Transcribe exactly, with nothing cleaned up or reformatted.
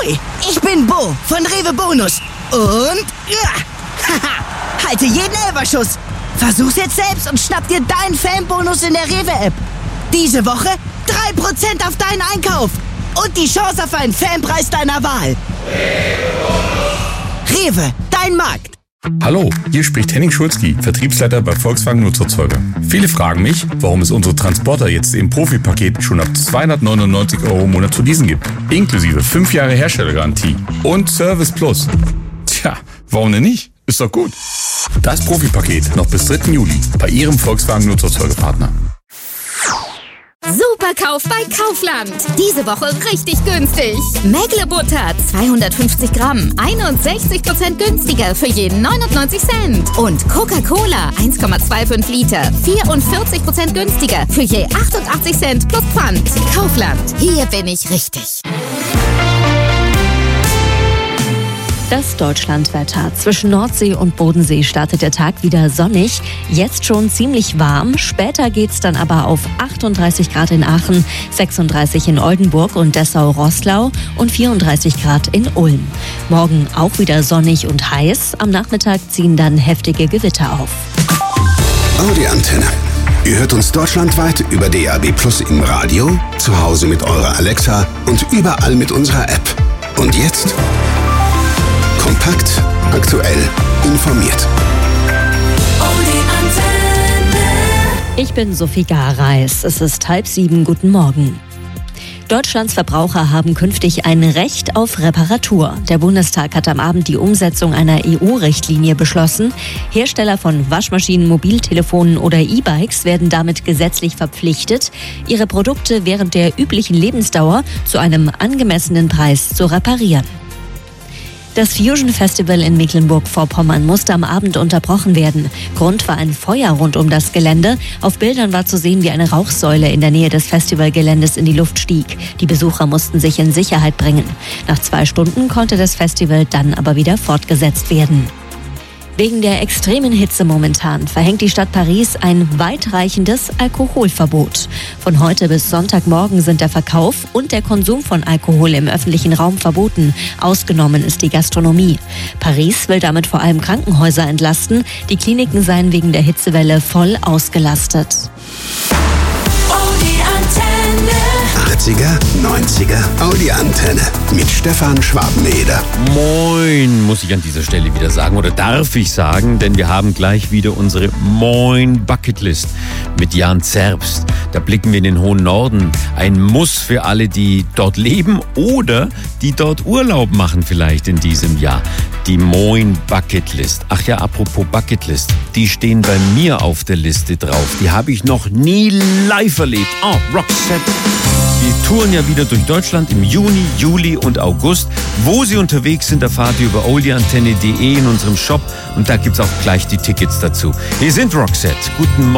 Hi, ich bin Bo von Rewe Bonus. Und ja, haha, halte jeden Elferschuss. Versuch's jetzt selbst und schnapp dir deinen Fanbonus in der Rewe-App. Diese Woche drei Prozent auf deinen Einkauf. Und die Chance auf einen Fanpreis deiner Wahl. Rewe, dein Markt. Hallo, hier spricht Henning Schulzki, Vertriebsleiter bei Volkswagen Nutzerzeuger. Viele fragen mich, warum es unsere Transporter jetzt im Profi-Paket schon ab zweihundertneunundneunzig Euro im Monat zu leasen gibt. Inklusive fünf Jahre Herstellergarantie und Service Plus. Tja, warum denn nicht? Ist doch gut. Das Profi-Paket noch bis dritten Juli bei Ihrem Volkswagen Nutzerzeugerpartner. Superkauf bei Kaufland. Diese Woche richtig günstig. Mägle-Butter zweihundertfünfzig Gramm, einundsechzig Prozent günstiger für jeden neunundneunzig Cent. Und Coca-Cola eins Komma fünfundzwanzig Liter, vierundvierzig Prozent günstiger für je achtundachtzig Cent plus Pfand. Kaufland, hier bin ich richtig. Das Deutschlandwetter. Zwischen Nordsee und Bodensee startet der Tag wieder sonnig. Jetzt schon ziemlich warm. Später geht's dann aber auf achtunddreißig Grad in Aachen, sechsunddreißig in Oldenburg und Dessau-Roßlau und vierunddreißig Grad in Ulm. Morgen auch wieder sonnig und heiß. Am Nachmittag ziehen dann heftige Gewitter auf. Audi Antenne. Ihr hört uns deutschlandweit über D A B Plus im Radio, zu Hause mit eurer Alexa und überall mit unserer App. Und jetzt kompakt, aktuell, informiert. Ich bin Sophie Gareis. Es ist halb sieben. Guten Morgen. Deutschlands Verbraucher haben künftig ein Recht auf Reparatur. Der Bundestag hat am Abend die Umsetzung einer E U-Richtlinie beschlossen. Hersteller von Waschmaschinen, Mobiltelefonen oder E-Bikes werden damit gesetzlich verpflichtet, ihre Produkte während der üblichen Lebensdauer zu einem angemessenen Preis zu reparieren. Das Fusion Festival in Mecklenburg-Vorpommern musste am Abend unterbrochen werden. Grund war ein Feuer rund um das Gelände. Auf Bildern war zu sehen, wie eine Rauchsäule in der Nähe des Festivalgeländes in die Luft stieg. Die Besucher mussten sich in Sicherheit bringen. Nach zwei Stunden konnte das Festival dann aber wieder fortgesetzt werden. Wegen der extremen Hitze momentan verhängt die Stadt Paris ein weitreichendes Alkoholverbot. Von heute bis Sonntagmorgen sind der Verkauf und der Konsum von Alkohol im öffentlichen Raum verboten. Ausgenommen ist die Gastronomie. Paris will damit vor allem Krankenhäuser entlasten. Die Kliniken seien wegen der Hitzewelle voll ausgelastet. achtziger, neunziger, Audi Antenne mit Stefan Schwabeneder. Moin, muss ich an dieser Stelle wieder sagen, oder darf ich sagen, denn wir haben gleich wieder unsere Moin Bucketlist mit Jan Zerbst. Da blicken wir in den hohen Norden. Ein Muss für alle, die dort leben oder die dort Urlaub machen vielleicht in diesem Jahr. Die Moin Bucketlist. Ach ja, apropos Bucketlist, die stehen bei mir auf der Liste drauf. Die habe ich noch nie live erlebt. Oh, Roxette. Die touren ja wieder durch Deutschland im Juni, Juli und August. Wo sie unterwegs sind, erfahrt ihr über oldieantenne punkt de in unserem Shop. Und da gibt's auch gleich die Tickets dazu. Hier sind Roxette. Guten Morgen.